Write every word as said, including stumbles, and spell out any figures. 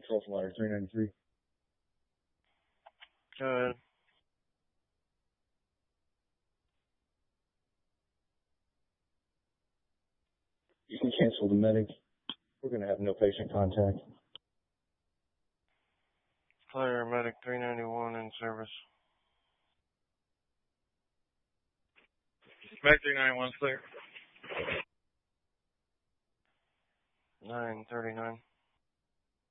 Control Flyer three ninety-three. Go ahead. You can cancel the medic. We're going to have no patient contact. Flyer Medic three ninety-one in service. Medic three ninety-one, clear. nine thirty-nine.